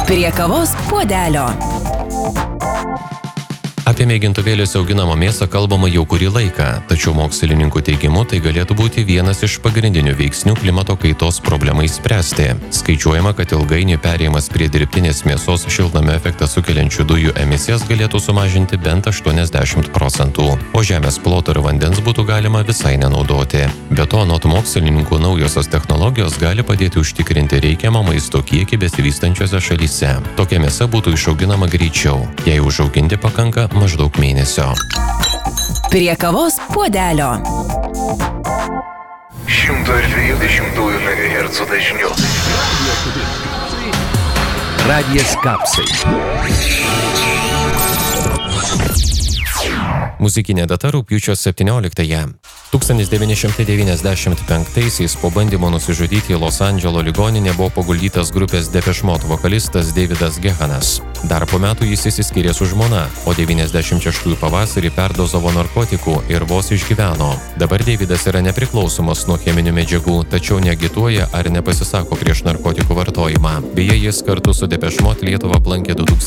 Prie kavos puodelio. Apie mėgintuvėliuose auginamą mėsą kalbama jau kurį laiką, tačiau mokslininkų teigimu tai galėtų būti vienas iš pagrindinių veiksnių klimato kaitos problemai spręsti. Skaičiuojama, kad ilgainiui perėjimas prie dirbtinės mėsos šiltnamio efektą sukeliančių dujų emisijas galėtų sumažinti bent 80%, o žemės ploto ir vandens būtų galima visai nenaudoti. Be to, anot mokslininkų, naujosios technologijos gali padėti užtikrinti reikiamą maisto kiekį besivystančiose šalyse. Tokia mėsa būtų išauginama greičiau, jei užauginti pakanka maždaug mėnesio. Prie kavos puodelio. 120 MHz dažniu. Radijas Kapsai. Muzikinė data rugpjūčio 17-ąją. 1995-aisiais po bandymo nusižudyti į Los Andželo ligoninę buvo paguldytas grupės Depeche Mode vokalistas Davidas Gehanas. Dar po metų jis išsiskyrė su žmona, o 96 pavasarį perdozavo narkotikų ir vos išgyveno. Dabar Davidas yra nepriklausomas nuo cheminių medžiagų, tačiau neagituoja ar nepasisako prieš narkotikų vartojimą. Beje, jis kartu su Depeche Mode Lietuvą aplankė 2000